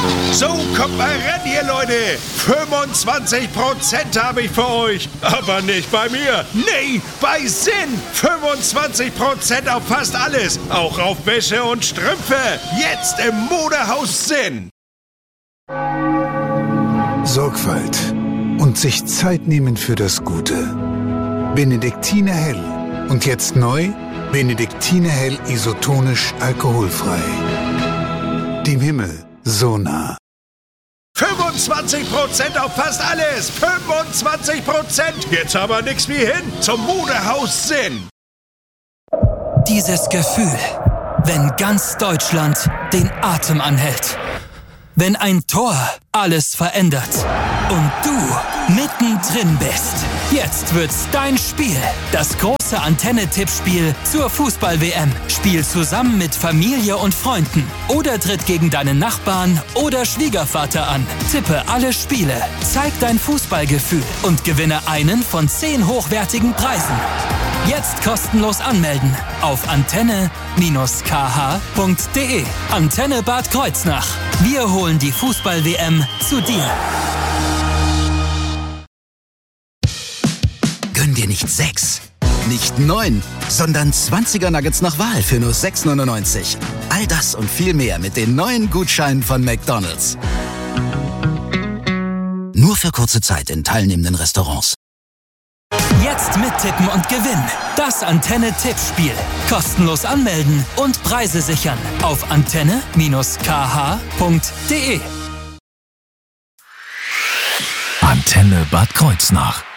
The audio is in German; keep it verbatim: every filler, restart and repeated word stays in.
So, kommt mal ran hier, Leute. fünfundzwanzig Prozent habe ich für euch. Aber nicht bei mir. Nee, bei Sinn. fünfundzwanzig Prozent auf fast alles. Auch auf Wäsche und Strümpfe. Jetzt im Modehaus Sinn. Sorgfalt und sich Zeit nehmen für das Gute. Benediktiner Hell. Und jetzt neu, Benediktiner Hell isotonisch alkoholfrei. Dem Himmel so nah. fünfundzwanzig Prozent auf fast alles. fünfundzwanzig Prozent. Jetzt aber nix wie hin zum Modehaus Sinn. Dieses Gefühl, wenn ganz Deutschland den Atem anhält. Wenn ein Tor alles verändert und du mittendrin bist. Jetzt wird's dein Spiel. Das große Antenne-Tippspiel zur Fußball-W M. Spiel zusammen mit Familie und Freunden oder tritt gegen deinen Nachbarn oder Schwiegervater an. Tippe alle Spiele, zeig dein Fußballgefühl und gewinne einen von zehn hochwertigen Preisen. Jetzt kostenlos anmelden auf antenne Bindestrich k h punkt d e. Antenne Bad Kreuznach. Wir holen die Fußball-W M zu dir. Gönn dir nicht sechs, nicht neun, sondern zwanziger Nuggets nach Wahl für nur sechs neunundneunzig. All das und viel mehr mit den neuen Gutscheinen von McDonald's. Nur für kurze Zeit in teilnehmenden Restaurants. Jetzt mittippen und gewinnen. Das Antenne-Tippspiel. Kostenlos anmelden und Preise sichern auf antenne Bindestrich k h punkt d e. Antenne Bad Kreuznach.